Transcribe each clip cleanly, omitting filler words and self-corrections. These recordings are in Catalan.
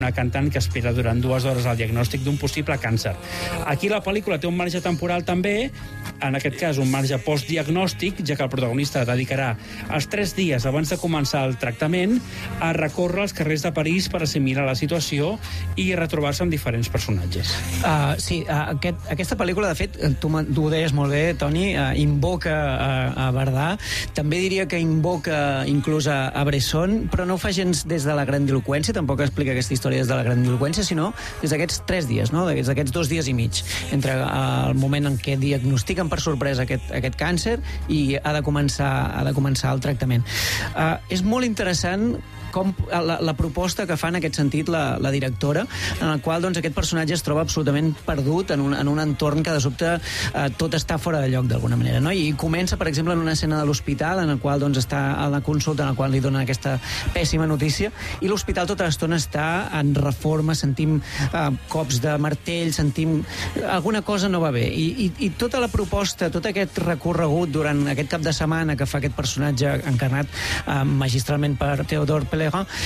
una cantant que espera durant 2 hores el diagnòstic d'un possible càncer. Aquí la pel·lícula té un marge temporal també, en aquest cas un marge postdiagnòstic, ja que el protagonista dedicarà els 3 dies abans de començar el tractament a recórrer als carrers de París per assimilar la situació i retrobar-se amb diferents personatges. Sí, aquesta pel·lícula, de fet, tu ho deies molt bé, Toni, invoca a Bardà, també diria que invoca inclús a Bresson, però no ho fa gens des de la grandiloqüència, tampoc explica aquesta història des de la grandiloqüència, sinó des d'aquests 3 dies, no? Des d'aquests 2 dies i mig, entre el moment en què diagnostiquen per sorpresa aquest càncer i ha de començar el tractament. És molt interessant com la proposta que fa en aquest sentit la directora, en el qual doncs, aquest personatge es troba absolutament perdut en un entorn que de sobte tot està fora de lloc d'alguna manera, no? I comença, per exemple, en una escena de l'hospital en el qual doncs, està a la consulta en la qual li donen aquesta pèssima notícia, i l'hospital tota l'estona està en reforma, sentim cops de martell, sentim alguna cosa no va bé, i tota la proposta, tot aquest recorregut durant aquest cap de setmana que fa aquest personatge encarnat magistralment per Théodore Pelerin,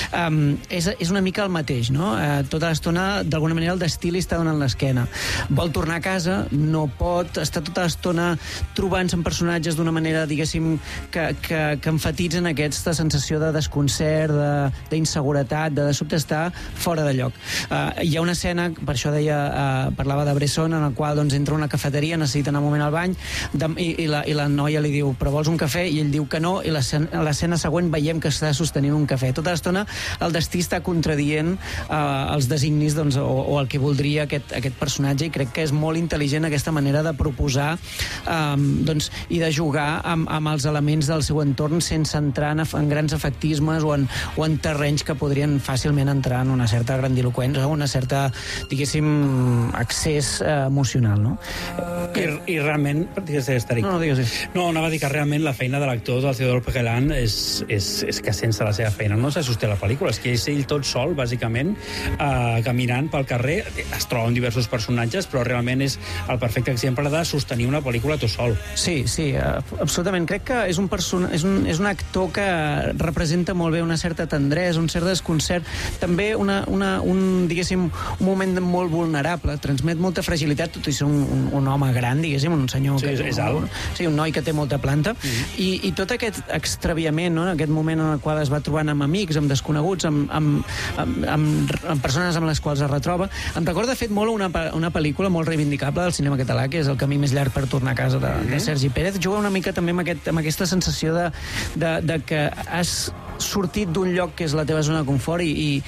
és una mica el mateix, no? Tota l'estona, d'alguna manera, el destí li està donant l'esquena. Vol tornar a casa, no pot, està tota l'estona trobant-se amb personatges d'una manera, diguéssim, que enfatitzen aquesta sensació de desconcert, d'inseguretat, de sobte estar fora de lloc. Hi ha una escena, per això parlava de Bresson, en el qual doncs, entra a una cafeteria, necessita anar un moment al bany, i la noia li diu, però vols un cafè? I ell diu que no, i l'escena següent veiem que està sostenint un cafè. Tota l'estona el destí està contradient els designis doncs, o el que voldria aquest personatge, i crec que és molt intel·ligent aquesta manera de proposar doncs, i de jugar amb els elements del seu entorn sense entrar en grans efectismes o en terrenys que podrien fàcilment entrar en una certa grandiloqüència o una certa, diguéssim, accés emocional, no? I realment... Digues, Estèric. No, digues. No, anava a dir que realment la feina de l'actor del Théodore Pelerin és que sense la seva feina no se sosté la pel·lícula, és que és ell tot sol, bàsicament, caminant pel carrer, es troba amb diversos personatges, però realment és el perfecte exemple de sostenir una pel·lícula tu sol. Sí, absolutament. Crec que és un actor que representa molt bé una certa tendresa, un cert desconcert, també diguéssim, un moment molt vulnerable, transmet molta fragilitat, tot i ser un home gran, diguéssim, un senyor... Sí, és alt. Sí, un noi que té molta planta, i tot aquest extraviament, no? Aquest moment en el qual es va trobant amb amics, amb desconeguts, amb persones amb les quals es retroba. Em recorda, de fet, molt una pel·lícula molt reivindicable del cinema català, que és El camí més llarg per tornar a casa, de Sergi Pérez. Juga una mica també amb aquesta sensació de que has sortit d'un lloc que és la teva zona de confort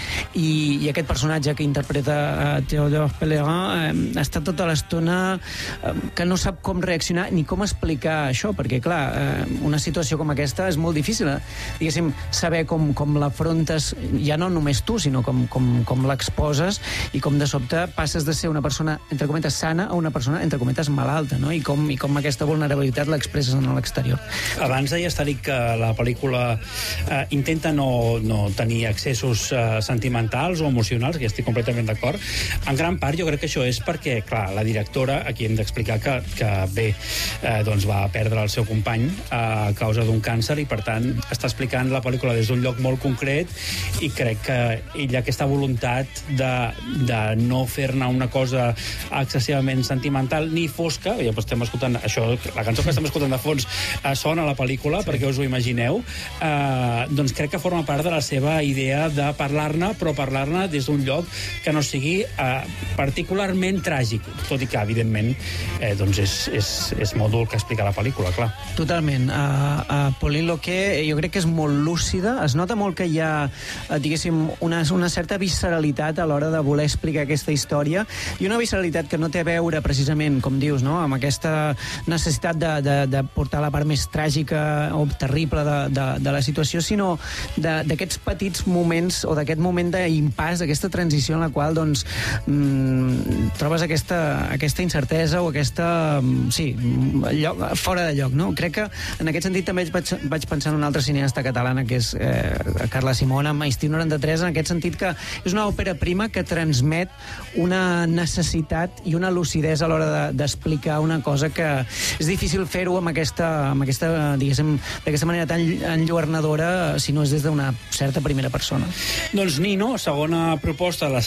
i aquest personatge que interpreta Théodore Pelerin està tota l'estona que no sap com reaccionar ni com explicar això, perquè clar, una situació com aquesta és molt difícil, diguéssim, saber com l'afrontes, ja no només tu, sinó com l'exposes, i com de sobte passes de ser una persona, entre cometes, sana a una persona, entre cometes, malalta, no? I com aquesta vulnerabilitat l'expresses en l'exterior. Abans deia, Estèric, que la pel·lícula intenta no tenir excessos sentimentals o emocionals, que estic completament d'acord. En gran part jo crec que això és perquè, clar, la directora, aquí hem d'explicar que bé, doncs va perdre el seu company a causa d'un càncer, i per tant està explicant la pel·lícula des d'un lloc molt concret, i crec que hi ha aquesta voluntat de no fer-ne una cosa excessivament sentimental ni fosca. Ja estem escoltant això, la cançó que estem escoltant de fons sona a la pel·lícula, sí, perquè us ho imagineu. Doncs crec que forma part de la seva idea de parlar-ne, però parlar-ne des d'un lloc que no sigui particularment tràgic, tot i que, evidentment, doncs és molt dur que explicar la pel·lícula, clar. Totalment. Pauline Loquet jo crec que és molt lúcida, es nota molt que hi ha, diguéssim, una certa visceralitat a l'hora de voler explicar aquesta història, i una visceralitat que no té a veure precisament, com dius, no?, amb aquesta necessitat de portar la part més tràgica o terrible de la situació, sinó d'aquests petits moments, o d'aquest moment d'impàs, d'aquesta transició en la qual doncs trobes aquesta incertesa o aquesta, sí, fora de lloc, no? Crec que en aquest sentit també vaig pensar en una altra cineasta catalana, que és Carla Simón, amb Estiu 93, en aquest sentit que és una òpera prima que transmet una necessitat i una lucidesa a l'hora d'explicar una cosa que és difícil fer-ho amb aquesta, diguéssim, d'aquesta manera tan enlluernadora si no és des d'una certa primera persona. Doncs Nino, segona proposta de la